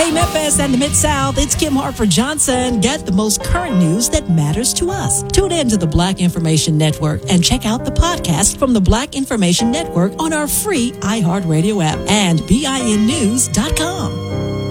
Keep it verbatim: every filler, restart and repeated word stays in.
Hey, Memphis and the Mid-South, it's Kim Hartford Johnson. Get the most current news that matters to us. Tune in to the Black Information Network and check out the podcast from the Black Information Network on our free iHeartRadio app and bin news dot com.